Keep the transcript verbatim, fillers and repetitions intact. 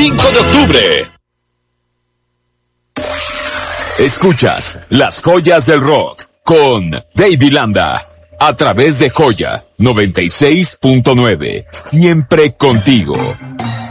cinco de octubre. Escuchas Las Joyas del Rock con Davey Landa a través de Joya noventa y seis punto nueve. Siempre contigo.